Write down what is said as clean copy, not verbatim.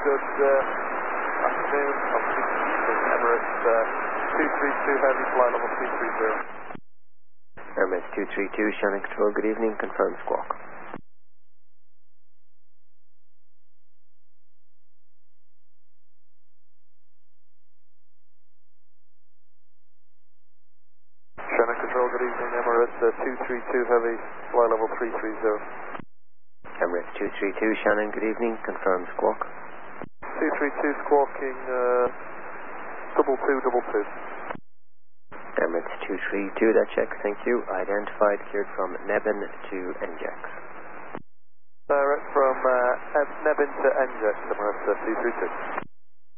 good afternoon. Emirates 232 Heavy, fly level 230. Emirates 232, Shannon Control, good evening, confirm squawk. Shannon Control, good evening, Emirates 232 Heavy, fly level 330. Emirates 232, Shannon, good evening, confirm squawk. 232 squawking 2222. Emirates 232, that check, thank you. Identified, cleared from Nebin to NJAX. Direct from Nebin to NJAX, Emirates 232.